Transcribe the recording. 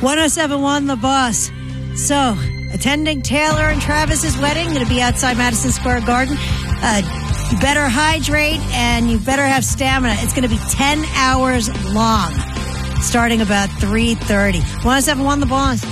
1071 The Boss. So, attending Taylor and Travis's wedding, going to be outside Madison Square Garden. You better hydrate and you better have stamina. It's going to be 10 hours long, starting about 3:30. 1071 The Boss.